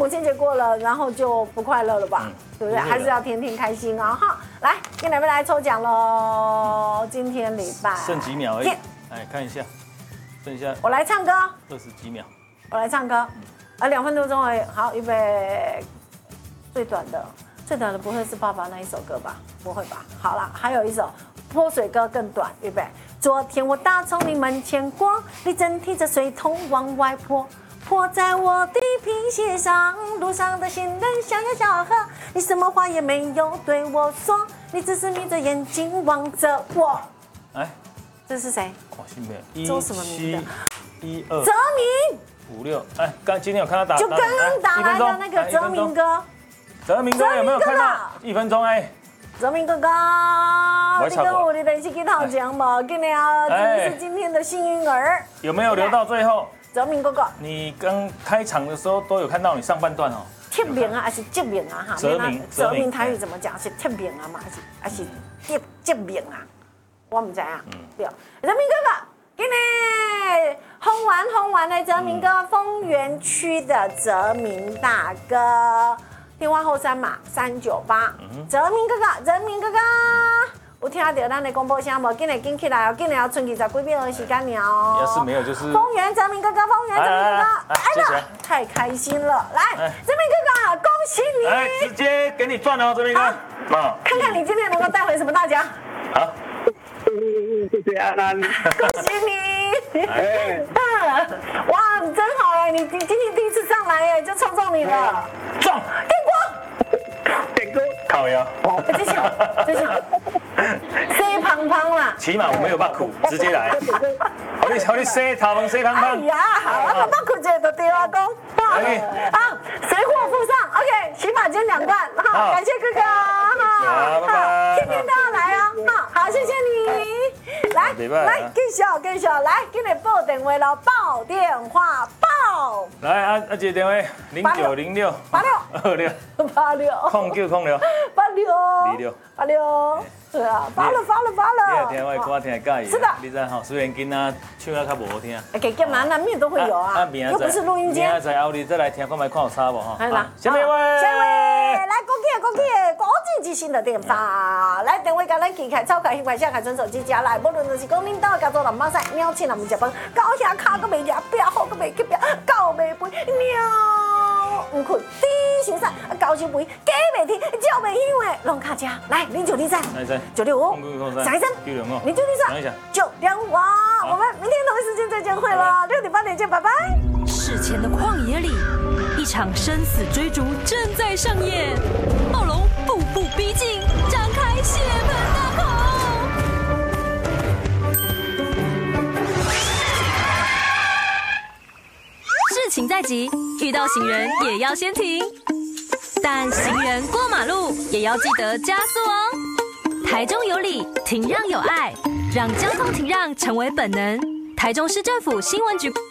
母亲节过了，然后就不快乐了吧？对不对？还是要天天开心啊！哈，来，今天来抽奖喽！今天礼拜剩几秒而已，来看一下，剩下我来唱歌 20几秒， 我来唱歌，2分多钟而已。好，预备，最短的不会是爸爸那一首歌吧？不会吧？好了，还有一首泼水歌更短，预备。昨天我打从你门前过，你正提着水桶往外泼。泼在我的皮鞋上，路上的行人想要小河，你什么话也没有对我说，你只是眯着眼睛望着我。哎，这是谁？ 我姓没有， 周什么名的 ？12， 泽明。 5、6，哎，今天有看到打， 就刚刚打来的那个泽明哥。 泽明哥有没有看到？1分钟哎。 泽明哥哥，你跟我的电视机头奖嘛，今年你是今天的幸运儿。 有没有留到最后？ 泽明哥哥， 你刚开场的时候都有看到你上半段哦。 贴名啊，还是接名啊？哈，泽明台语怎么讲？是贴名啊嘛，还是接名啊？我唔知啊。对，泽明哥哥，今年红完的泽明哥，丰原区的泽明大哥，电话后3码398。泽明哥哥。有听到咱的广播声无？紧来紧起来哦！紧来要剩20几秒的时间了哦。 要是没有，就是丰原泽明哥哥，哎呀，太开心了！来，泽明哥哥，恭喜你！ 来，直接给你赚哦，泽明哥。 看看你今天能够带回什么大奖？ 好， 谢谢安安， 恭喜你！哇，你真好哎！你今天第一次上来哎，就抽中你了， 中点歌， 烤呀！ 这下，C 胖胖啦。 起码我没有把苦，直接来。好你 C 头毛 C 胖胖。 哎呀，好，我把苦这都对我讲。好，水货附上 ，OK， 洗发精2罐，好，感谢哥哥， 好，拜拜， 天天都要来哦，好，谢谢你，来，继续，来，今日报电话咯，报电话，报。 来，啊，一个电话0906 86 0906 86，对啊，发了。 你也听我的歌听得介意。 是的。 你知吼，虽然囡仔唱啊较无好听。 给难免都会有啊，又不是录音间。 明仔载后日再来听，看卖看有差无吼。 好啦， 下面一位， 来，恭喜，国际之星的电话，来电话甲咱记起，超开、快下开准手机加来，无论就是讲恁兜家做人马赛，鸟鼠人唔食饭，狗遐骹搁袂夹，壁好搁袂去壁，狗袂肥，鸟唔困，猪伤瘦，狗伤肥，鸡袂甜，鸟袂香的，拢卡家来0903 965 313965 我们明天同一时间再见会了，6点8点见，拜拜。 事前的旷野里，一场生死追逐正在上演，暴龙步步逼近，展开血盆大口。事情在即，遇到行人也要先停，但行人过马路也要记得加速哦。台中有理，停让有爱，让交通停让成为本能。台中市政府新闻局。